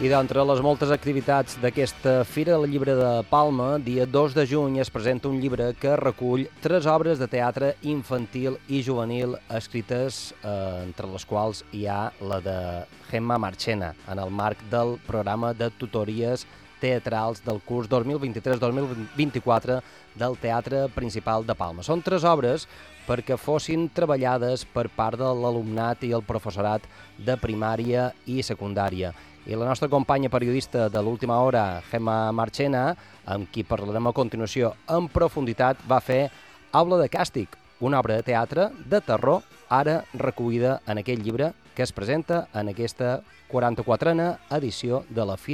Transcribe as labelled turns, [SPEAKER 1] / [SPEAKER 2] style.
[SPEAKER 1] I d'entre les moltes activitats d'aquesta Fira del Llibre de Palma, dia 2 de juny es presenta un llibre que recull 3 obres de teatre infantil i juvenil escrites, entre les quals hi ha la de Gemma Marchena, en el marc del programa de tutories teatrals del curs 2023-2024 del Teatre Principal de Palma. Són 3 obres perquè fossin treballades per part de l'alumnat i el professorat de primària i secundària. I la nostra companya periodista de l'última hora, Gemma Marchena, amb qui parlarem a continuació en profunditat, va fer Aula de Càstig, una obra de teatre de terror, ara recollida en aquest llibre que es presenta en aquesta 44a edició de la Fira